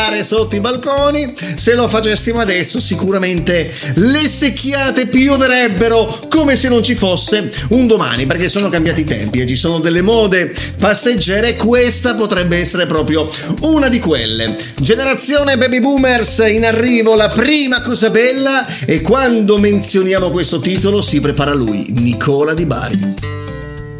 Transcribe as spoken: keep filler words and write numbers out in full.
sotto i balconi. Se lo facessimo adesso sicuramente le secchiate pioverebbero come se non ci fosse un domani, perché sono cambiati i tempi e ci sono delle mode passeggere. Questa potrebbe essere proprio una di quelle. Generazione baby boomers in arrivo, la prima cosa bella, e quando menzioniamo questo titolo si prepara lui, Nicola Di Bari.